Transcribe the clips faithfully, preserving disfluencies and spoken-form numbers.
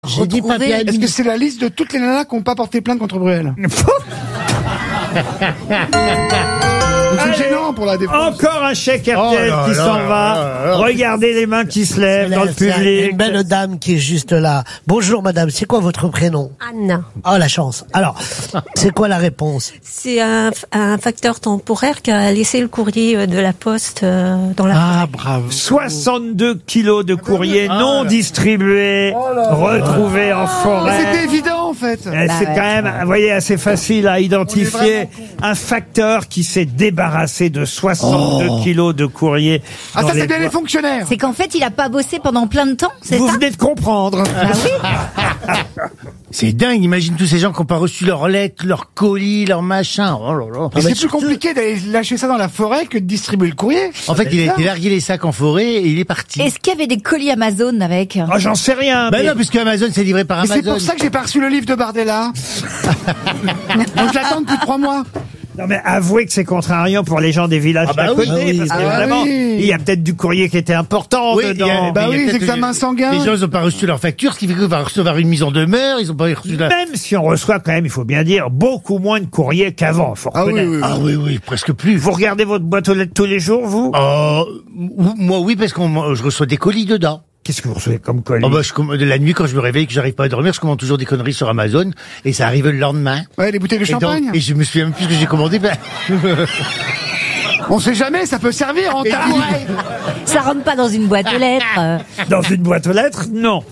J'ai dit Papiane. Est-ce que c'est la liste de toutes les nanas qui n'ont pas porté plainte contre Bruel? C'est gênant pour la défense. Encore un chèque R T L Oh là qui là s'en là va. là là. Regardez les mains qui se lèvent dans le C'est public. une belle dame qui est juste là. Bonjour madame, c'est quoi votre prénom? Anna. Oh la chance. Alors, c'est quoi la réponse? C'est un, un facteur temporaire qui a laissé le courrier de la poste euh, dans la Ah bravo. soixante-deux kilos de courrier Ah, non là. distribués, retrouvés en forêt. C'était évident en fait. Eh, c'est quand même, vous voyez, assez facile à identifier un facteur qui s'est débarrassé de soixante-deux kilos de courrier. Ah dans ça les c'est bien bois. les fonctionnaires. C'est qu'en fait, il a pas bossé pendant plein de temps, c'est Vous ça? venez de comprendre. C'est dingue, imagine tous ces gens qui n'ont pas reçu leurs lettres, leurs colis, leurs machins. Oh là là. Mais c'est plus compliqué d'aller lâcher ça dans la forêt que de distribuer le courrier. En fait, il a Ça. été largué les sacs en forêt et il est parti. Est-ce qu'il y avait des colis Amazon avec? Oh, j'en sais rien. Ben mais- non, puisque Amazon c'est livré par Et c'est Amazon. pour ça que j'ai pas reçu le livre de Bardella. Donc je l'attends depuis trois mois. Non mais avouez que c'est contrariant pour les gens des villages Ah bah d'à oui, côté, ah oui, parce ah qu'évidemment, oui. il y a peut-être du courrier qui était important Oui, il y dedans. a- Bah il y a oui, peut-être les examens sanguins. Les gens n'ont pas reçu leur facture, ce qui fait qu'ils vont recevoir une mise en demeure, ils n'ont pas reçu la... Même si on reçoit quand même, il faut bien dire, beaucoup moins de courrier qu'avant, faut Ah oui, reconnaître. oui, oui. Ah oui, oui, presque plus. Vous regardez votre boîte aux lettres tous les jours, vous? Oh, moi oui, parce que je reçois des colis dedans. Qu'est-ce que vous recevez comme colis? Oh bah, je, commande- la nuit, quand je me réveille, que j'arrive pas à dormir, je commande toujours des conneries sur Amazon, et ça arrive le lendemain. Ouais, les bouteilles de Et, donc- champagne. et je me souviens même plus ce que j'ai commandé. Ben... On sait jamais, ça peut servir en tas. Ça rentre pas dans une boîte aux lettres. euh. Dans une boîte aux lettres? Non.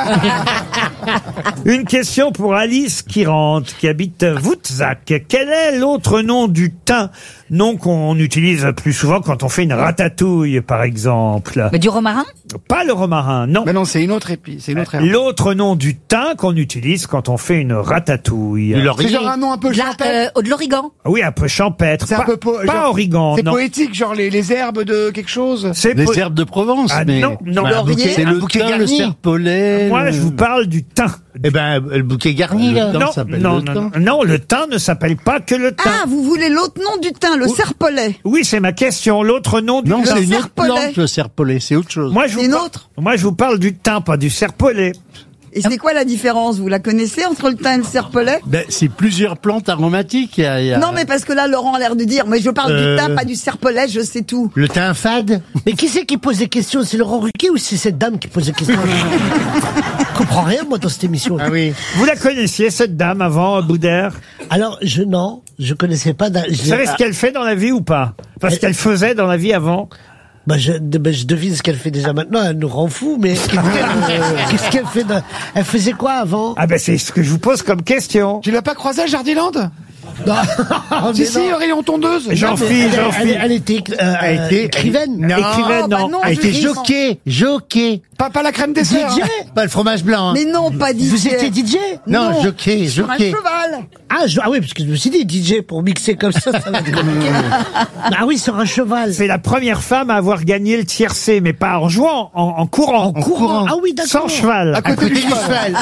Une question pour Alice qui rentre, qui habite Woutzac. Quel est l'autre nom du thym? Nom qu'on utilise plus souvent quand on fait une ratatouille, par exemple. Mais du romarin? Pas le romarin, non. Mais non, c'est une autre épice, c'est une autre herbe. L'autre nom du thym qu'on utilise quand on fait une ratatouille. Du C'est laurier. genre un nom un peu De la- champêtre. euh, de l'origan? Oui, un peu champêtre. C'est un Pas, peu po- pas genre- origan, C'est non. poétique, genre les, les herbes de quelque chose. C'est Les po- herbes de Provence, Ah, mais non, non. Un bouquet- c'est un le bouquet thym, le garni. serpolet. Moi, le- je vous parle du thym. Eh ben, le bouquet garni, là. Le thym Non, s'appelle non, le non, thym. non, non, le thym ne s'appelle pas que le thym. Ah, vous voulez l'autre nom du thym, le serpolet. Oui, c'est ma question. L'autre nom du Non, thym. c'est une autre serpolet. plante, le serpolet, c'est autre chose. Moi, je vous C'est une par- autre. Moi, je vous parle du thym, pas du serpolet. Et c'est quoi la différence? Vous la connaissez entre le thym et le serpolet? Ben, c'est plusieurs plantes aromatiques. Il y a- il y a- Non, mais parce que là, Laurent a l'air de dire, mais je parle Euh. du thym, pas du serpolet, je sais tout. Le thym fade. Mais qui c'est qui pose des questions? C'est Laurent Ruquier ou c'est cette dame qui pose des questions? Je comprends rien, moi, dans cette émission. Ah oui. Vous la connaissiez, cette dame, avant, Boudère? Alors, je, non, je connaissais pas. d'un- je- Vous savez ce qu'elle fait dans la vie ou pas? Enfin, ce qu'elle faisait dans la vie avant? Bah je, de- bah, je devine ce qu'elle fait déjà maintenant, elle nous rend fous, mais euh, qu'est-ce qu'elle fait de- Elle faisait quoi avant? Ah ben, c'est ce que je vous pose comme question. Tu l'as pas croisé à Jardiland? Non, Si, mais si, non. au rayon tondeuse. J'en Mais fie, elle, j'en elle, fie. elle était euh, Elle euh, était- écrivaine. Non. Écrivaine, Oh, bah non. non. Elle était je- jockey, jockey. Pas, pas la crème dessert. D J? hein. Pas le fromage blanc. hein. Mais non, pas D J. Vous étiez D J? Non, jockey, Sur un jockey. cheval. Ah, je- ah oui, parce que je me suis dit D J pour mixer comme ça, ça va être compliqué. Ah oui, sur un cheval. C'est la première femme à avoir gagné le tiercé, mais pas en jouant, en, en courant. En courant. Ah oui, Sans d'accord. cheval. À côté du cheval.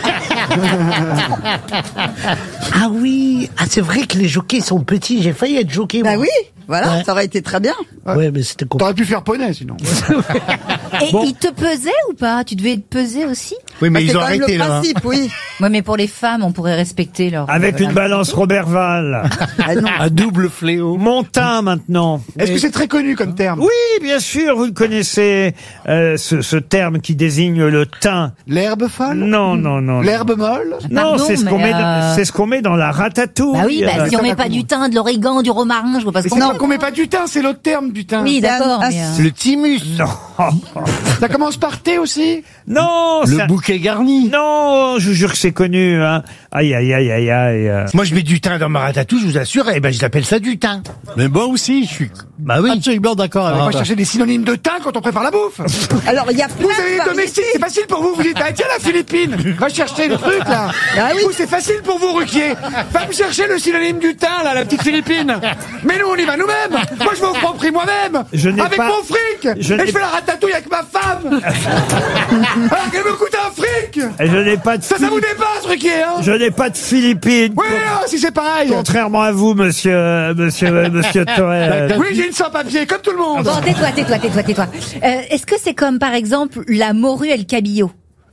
Ah oui, ah c'est vrai que les jockeys sont petits. J'ai failli être jockey. Bah moi. oui, voilà, Ouais. ça aurait été très bien. Ouais, mais c'était compliqué. T'aurais pu faire poney sinon. Et il te pesait ou pas? Tu devais te peser aussi? Oui, mais Bah, ils c'est ont quand même arrêté le là. hein. principe, oui. Ouais, mais pour les femmes, on pourrait respecter leur... Avec euh, une balance Roberval. Ah non. Un double fléau. Montin, maintenant. Est-ce que c'est très connu comme terme? Oui, bien sûr, vous le connaissez, euh, ce, ce terme qui désigne le thym. L'herbe folle? Non, non, non. L'herbe molle? Non, Pardon, c'est ce qu'on mais, met, dans- euh, c'est ce qu'on met dans la ratatouille. Bah oui, bah, si ça on met va pas comment du thym, de l'origan, du romarin, je vois pas ce Mais qu'on c'est met. pas qu'on met pas du thym, c'est l'autre terme du thym. Oui, d'accord, Ah, mais... euh, Le thymus. Non, Ça commence par T aussi? non, Le ça- bouquet garni. non, je vous jure que c'est connu. Hein. Aïe, aïe, aïe, aïe, aïe. euh. Moi, je mets du thym dans ma ratatouille, je vous assure, et ben, je l'appelle ça du thym. Mais moi aussi, je suis Bah oui. absolument d'accord On avec va toi. chercher des synonymes de thym quand on prépare la bouffe. Alors, il y a plein Vous avez de les domestiques, variétés. c'est facile pour vous. Vous dites, ah tiens la Philippine, va chercher le truc là. Ah oui. Vous, c'est facile pour vous, Ruquier. Va me chercher le synonyme du thym là, la petite Philippine. Mais nous, on y va nous-mêmes. Moi, je vais au Franprix moi-même. Je n'ai Avec pas- mon fric. je Et n'ai- je fais la ratatouille avec ma femme. Alors qu'elle me coûte un fric. Et je n'ai pas de Ça, ça vous Philippines. dépasse, Ruquier, hein? Je n'ai pas de Philippines. Oui, non, si c'est pareil. Contrairement à vous, monsieur, monsieur, monsieur Tourelle. Oui, j'ai une sans-papier, comme tout le monde. Bon, tais-toi, tais-toi, tais-toi, tais-toi. Euh, est-ce que c'est comme, par exemple, la morue et le cabillaud?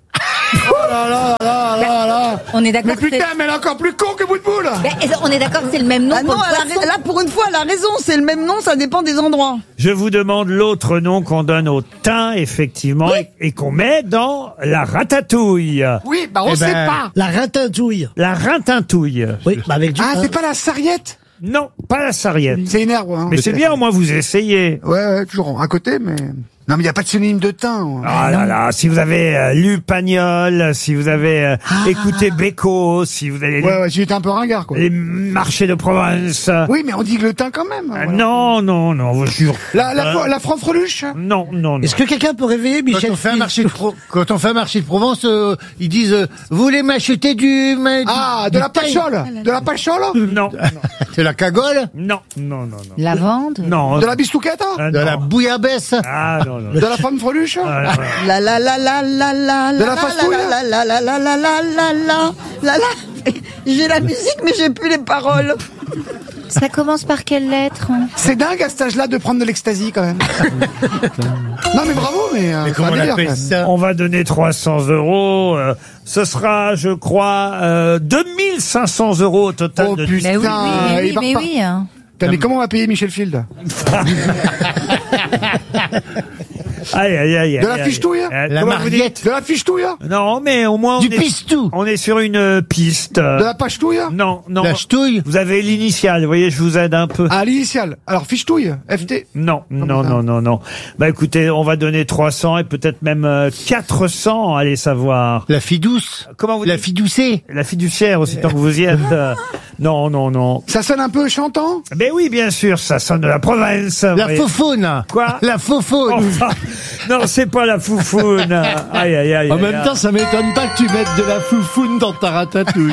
Oh là là là là là. On est d'accord. Mais que c'est- putain, mais elle est encore plus con que bout de boule. Ben, on est d'accord que c'est le même nom Ah non, pour le elle a poisson. ra- là, pour une fois, elle a raison. C'est le même nom, ça dépend des endroits. Je vous demande l'autre nom qu'on donne au thym, effectivement, et, et qu'on met dans la ratatouille. Oui, bah on Eh sait ben, pas. La ratatouille. La ratintouille. Oui, bah avec du Ah, pain. c'est pas la sarriette. Non, pas la sarriette. C'est une herbe. Hein. Mais c'est bien, au moins vous essayez. Ouais, ouais, toujours à côté, mais. Non, mais il y a pas de synonyme de thym. Ah là là, si vous avez euh, lu Pagnol, si vous avez euh, écouté Beko, si vous avez Ouais, ouais, j'étais un peu ringard, quoi. les, les marchés de Provence. Oui, mais on dit que le thym quand même. Euh, voilà. non, non, non, je jure. La, la, la franfreluche. Non, non, non. Est-ce que quelqu'un peut réveiller Quand Michel on, fait un Fils marché de Pro- quand on fait un marché de Provence, euh, ils disent euh, vous voulez m'acheter du, ma- du- Ah, de du la thym pachole. De la pachole. Non, de la cagole, non, non, non, non. Lavande. Non. De la bistouquette. Ah, de non. la bouillabaisse. Ah non, non. De la femme freluche. Ah, non. La la la la la la De la la fastouille. la la la la la la la la la la. J'ai la musique, mais j'ai plus les paroles. Ça commence par quelle lettre? C'est dingue à cet âge-là de prendre de l'ecstasy quand même. Non mais bravo, mais. euh, Mais c'est comment un on délire, appelle quand même. ça? On va donner trois cents euros. euh, ce sera, je crois, euh, deux mille cinq cents euros au total. Oh de... putain, Mais oui, mais il oui, part mais pas. oui. hein. Putain, mais comment on va payer Michel Field? Aïe, aïe, aïe, De la aïe, fiche-touille. aïe. Euh, La comment vous Mariette. dites De la fiche-touille. Non, mais au moins on Du est, pistou. on est sur une euh, piste. De la page-touille. Non, non. La ch'touille. Vous avez l'initiale, vous voyez, je vous aide un peu. Ah, l'initiale. Alors, fiche-touille. F T. Non, non, putain. non, non, non. Bah écoutez, on va donner trois cents et peut-être même euh, quatre cents, allez savoir. La fille douce. Comment vous La dites? fidoucée. La fiduciaire aussi, tant que vous y êtes. euh, non, non, non. Ça sonne un peu chantant. Mais oui, bien sûr, ça sonne de la province. vous La voyez. faufaune. Quoi? La faufaune. Enfin, non, c'est pas la foufoune. Aïe, aïe, aïe. En aïe, même aïe. temps, ça m'étonne pas que tu mettes de la foufoune dans ta ratatouille.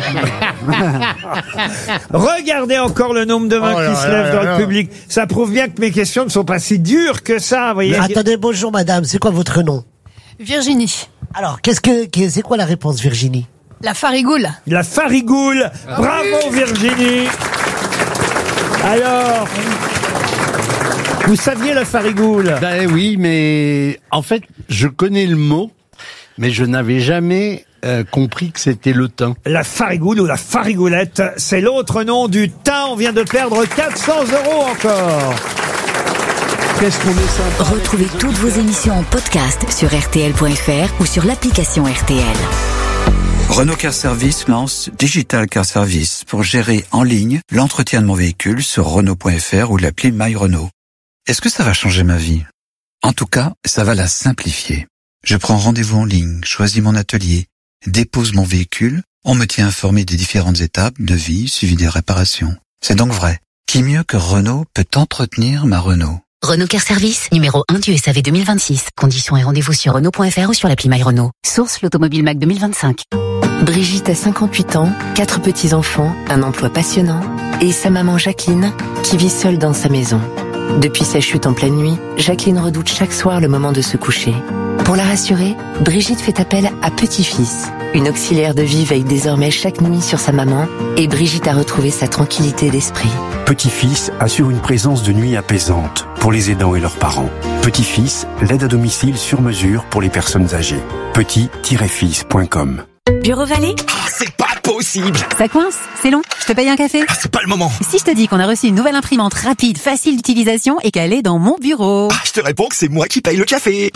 Regardez encore le nombre de mains Oh là qui se là lèvent là dans là. le public. Ça prouve bien que mes questions ne sont pas si dures que ça, vous voyez. Attendez, bonjour madame, c'est quoi votre nom? Virginie. Alors, qu'est-ce que, qu'est- c'est quoi la réponse Virginie? La farigoule. La farigoule. Bravo Virginie. Alors, vous saviez la farigoule? Ben oui, mais en fait, je connais le mot, mais je n'avais jamais euh, compris que c'était le thym. La farigoule ou la farigoulette, c'est l'autre nom du thym. On vient de perdre quatre cents euros encore. Qu'est-ce qu'on est sympa. Retrouvez toutes vos émissions en podcast sur R T L point F R ou sur l'application R T L. Renault Car Service lance Digital Car Service pour gérer en ligne l'entretien de mon véhicule sur Renault point F R ou l'appli My Renault. Est-ce que ça va changer ma vie? En tout cas, ça va la simplifier. Je prends rendez-vous en ligne, choisis mon atelier, dépose mon véhicule, on me tient informé des différentes étapes, devis, suivi des réparations. C'est donc vrai. Qui mieux que Renault peut entretenir ma Renault? Renault Car Service, numéro un du S A V deux mille vingt-six. Conditions et rendez-vous sur Renault point F R ou sur l'appli My Renault. Source l'Automobile Mac deux mille vingt-cinq. Brigitte a cinquante-huit ans, quatre petits-enfants, un emploi passionnant et sa maman Jacqueline qui vit seule dans sa maison. Depuis sa chute en pleine nuit, Jacqueline redoute chaque soir le moment de se coucher. Pour la rassurer, Brigitte fait appel à Petit-Fils. Une auxiliaire de vie veille désormais chaque nuit sur sa maman et Brigitte a retrouvé sa tranquillité d'esprit. Petit-Fils assure une présence de nuit apaisante pour les aidants et leurs parents. Petit-Fils, l'aide à domicile sur mesure pour les personnes âgées. petit tiret fils point com. Bureau Vallée? Ah, c'est pas possible! Ça coince? C'est long? Je te paye un café? Ah, c'est pas le moment! Si je te dis qu'on a reçu une nouvelle imprimante rapide, facile d'utilisation et qu'elle est dans mon bureau? Ah, je te réponds que c'est moi qui paye le café!